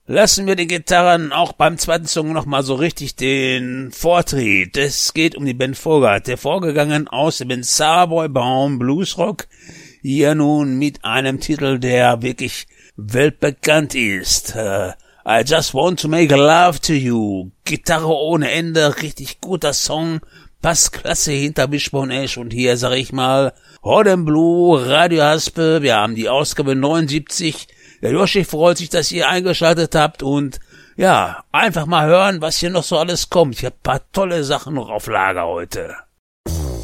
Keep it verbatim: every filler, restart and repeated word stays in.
lassen wir die Gitarren auch beim zweiten Song nochmal so richtig den Vortritt. Es geht um die Band Foghat, hervorgegangen aus der Band Savoy Baum Bluesrock, hier nun mit einem Titel, der wirklich weltbekannt ist. Uh, I Just Want to Make Love to You. Gitarre ohne Ende, richtig guter Song, passt klasse hinter Wishbone Ash und hier sag ich mal Hot and Blue, Radio Haspe, wir haben die Ausgabe neunundsiebzig. Der Yoshi freut sich, dass ihr eingeschaltet habt und ja, einfach mal hören, was hier noch so alles kommt. Ich habe ein paar tolle Sachen noch auf Lager heute.